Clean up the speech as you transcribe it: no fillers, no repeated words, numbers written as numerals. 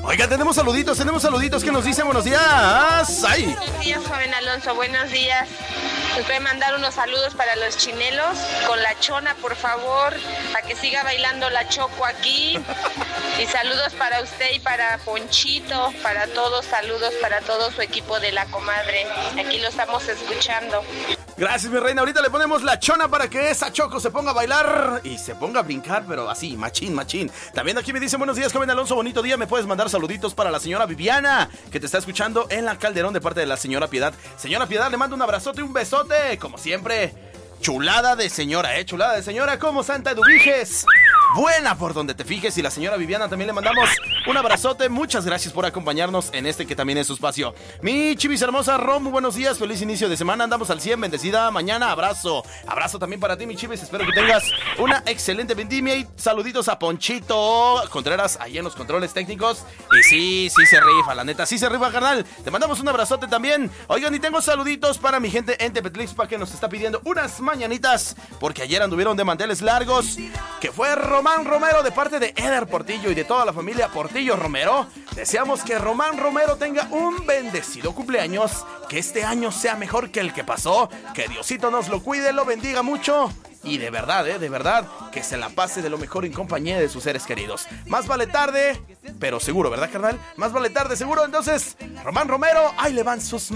Oiga, tenemos saluditos que nos dicen buenos días. ¡Ay! Buenos días, joven Alonso, buenos días. Nos puede mandar unos saludos para los chinelos con la chona, por favor, para que siga bailando la choco aquí. Y saludos para usted y para Ponchito, para todos, saludos para todo su equipo de La Comadre. Aquí lo estamos escuchando. Gracias, mi reina. Ahorita le ponemos la chona para que esa choco se ponga a bailar y se ponga a brincar, pero así, machín. También aquí me dicen buenos días, joven Alonso, bonito día. Me puedes mandar saluditos para la señora Viviana, que te está escuchando en la Calderón de parte de la señora Piedad. Señora Piedad, le mando un abrazote y un besote, como siempre. Chulada de señora, como Santa Eduviges. Buena por donde te fijes. Y la señora Viviana también le mandamos un abrazote. Muchas gracias por acompañarnos en este que también es su espacio. Mi chivis hermosa, Rom, buenos días, feliz inicio de semana. Andamos al 100, bendecida mañana, abrazo también para ti, mi chivis. Espero que tengas una excelente vendimia. Y saluditos a Ponchito Contreras ahí en los controles técnicos. Y sí se rifa, la neta, sí se rifa, carnal. Te mandamos un abrazote también. Oigan, y tengo saluditos para mi gente en Tepetlixpa, que nos está pidiendo unas mañanitas, porque ayer anduvieron de manteles largos, que fue Román Romero, de parte de Eder Portillo y de toda la familia Portillo Romero. Deseamos que Román Romero tenga un bendecido cumpleaños, que este año sea mejor que el que pasó, que Diosito nos lo cuide, lo bendiga mucho. Y de verdad, que se la pase de lo mejor en compañía de sus seres queridos. Más vale tarde, pero seguro, ¿verdad, carnal? Más vale tarde, seguro. Entonces, Román Romero, ahí le van sus